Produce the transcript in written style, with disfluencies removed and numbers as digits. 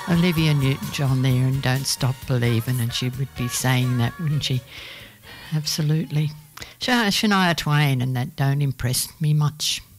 Olivia Newton-John there and Don't Stop Believing, and she would be saying that, wouldn't she? Absolutely. Shania Twain and that Don't Impress Me Much.